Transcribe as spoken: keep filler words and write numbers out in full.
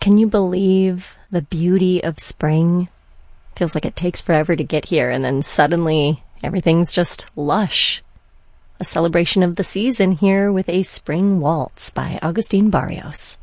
Can you believe the beauty of spring? Feels like it takes forever to get here, and then suddenly everything's just lush. A celebration of the season here with a spring waltz by Agustin Barrios.